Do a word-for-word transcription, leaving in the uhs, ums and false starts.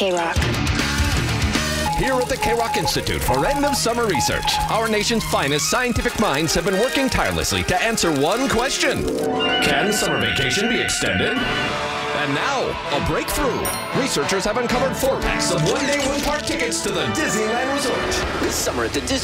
K-Rock. Here at the K-Rock Institute for End of Summer Research, our nation's finest scientific minds have been working tirelessly to answer one question. Can summer vacation be extended? And now, a breakthrough. Researchers have uncovered four packs of one-day one-park tickets to the Disneyland Resort. This summer at the Disney